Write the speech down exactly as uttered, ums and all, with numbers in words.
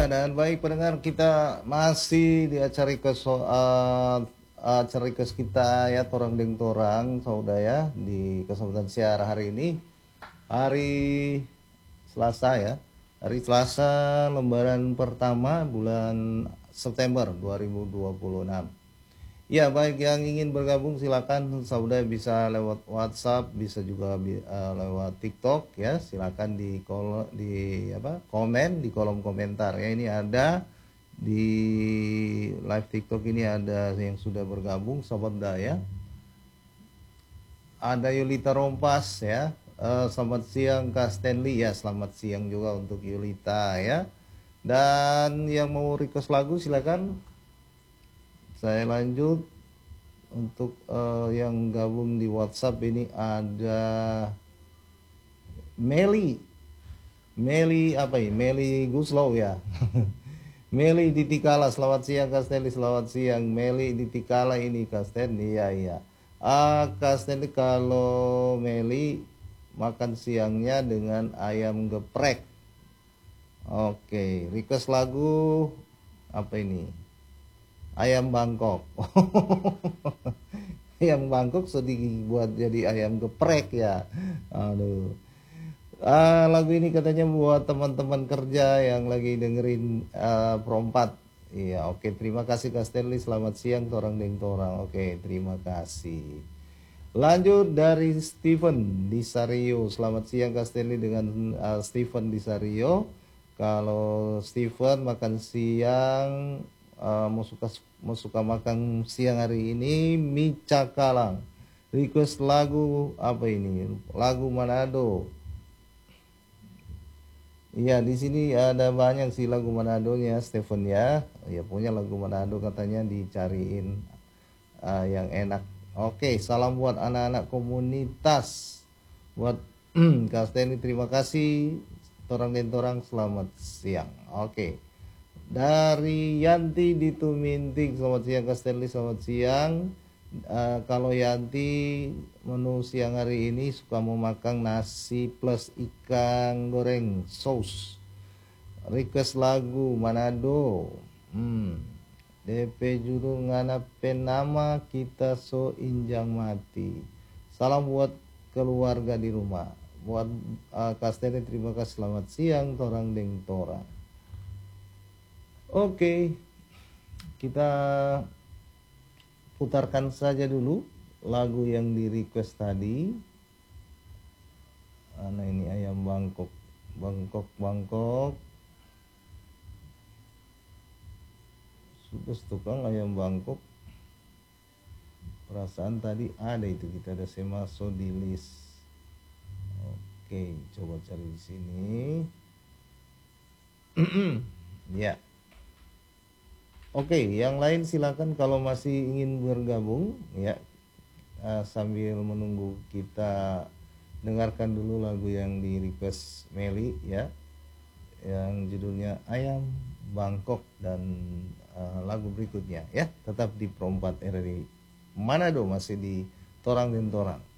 Dan baik pendengar, kita masih di acara kes uh, acara kes kita ya, torang deng torang saudara di kesempatan siar hari ini, hari Selasa ya, hari Selasa lembaran pertama bulan September dua ribu dua puluh enam. Ya, baik yang ingin bergabung silakan saudara, bisa lewat WhatsApp, bisa juga uh, lewat TikTok ya. Silakan di kolom di apa? komen di kolom komentar ya. Ini ada di live TikTok ini ada yang sudah bergabung sobat daya. Ada Yulita Rompas ya. Uh, selamat siang Kak Stanley ya. Selamat siang juga untuk Yulita ya. Dan yang mau request lagu silakan. Saya lanjut untuk uh, yang gabung di WhatsApp ini ada Meli, Meli apa ya? Meli Guslow ya. Meli di Tikala, selamat siang Kasteli, selamat siang Meli di Tikala ini Kasteli, iya iya. Ah Kasteli, kalau Meli makan siangnya dengan ayam geprek. Oke, request lagu apa ini? Ayam Bangkok. Ayam Bangkok sedih buat jadi ayam geprek ya. Aduh. Ah, lagu ini katanya buat teman-teman kerja yang lagi dengerin uh, Perompat. Iya, oke, terima kasih Kak Stanley. Selamat siang torang deng torang. Oke, terima kasih. Lanjut dari Steven di Sario. Selamat siang Kak Stanley dengan uh, Steven di Sario. Kalau Steven makan siang Uh, mau suka mau suka makan siang hari ini mie cakalang. Request lagu apa ini? Lagu Manado. Iya, di sini ada banyak sih lagu Manadonya Stephen ya. Ya punya lagu Manado katanya dicariin uh, yang enak. Oke, salam buat anak-anak komunitas. Buat Kak Steny, terima kasih. Torang dan torang selamat siang. Oke. Dari Yanti di Tuminting, selamat siang Kak Stanley, selamat siang. Uh, kalau Yanti menu siang hari ini suka mau makan nasi plus ikan goreng saus. Request lagu Manado. Hmm. D P judul nganapen nama kita so injang mati. Salam buat keluarga di rumah. Buat uh, Kak Stanley, terima kasih, selamat siang torang deng torang. Oke, kita putarkan saja dulu lagu yang di request tadi. Nah ini ayam Bangkok, Bangkok, Bangkok. Sudah tukang ayam Bangkok. Perasaan tadi ada itu, kita ada semaso di list. Oke, coba cari di sini. Ya. Oke, yang lain silakan kalau masih ingin bergabung ya, uh, sambil menunggu kita dengarkan dulu lagu yang di request Meli ya, yang judulnya Ayam Bangkok, dan uh, lagu berikutnya ya tetap di Perompat R R I Manado, masih di Torang dan Torang.